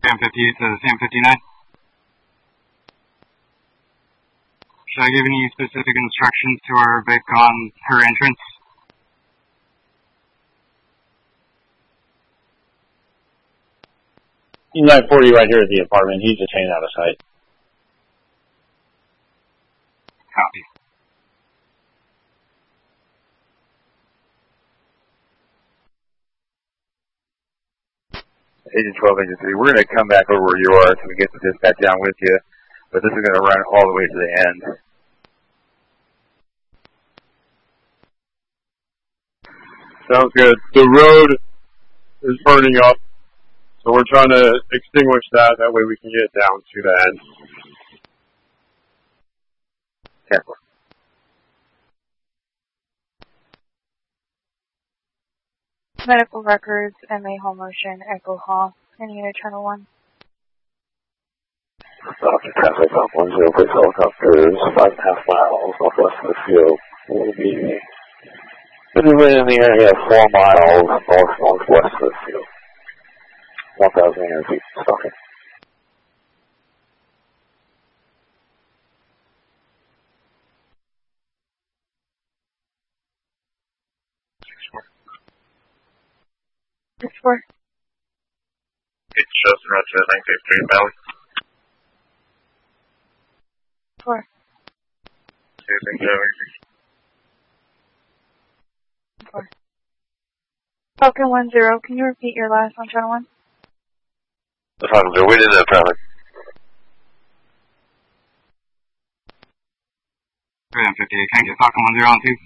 Sam 58 to Sam 59. Should I give any specific instructions to our Vic on her entrance? He's 940 right here at the apartment. He's just hanging out of sight. Copy. Agent 12, Agent 3, we're going to come back over where you are so we get the dispatch down with you, but this is going to run all the way to the end. Sounds good. The road is burning up, so we're trying to extinguish that. That way we can get down to the end. Careful. Medical records, MA Home Motion, Echo Hall, and Unit Channel 1. Officer traffic off 10, please helicopters, 5.5 miles northwest of the field. Will be anywhere in the area 4 miles northwest of the field. 1,000 feet, stalking. It's for It's just Roger 953 Valley. for Falcon 10, can you repeat your last on Channel 1? Falcon 0, we didn't have traffic. Sam 58, can I get Falcon 10 on 2?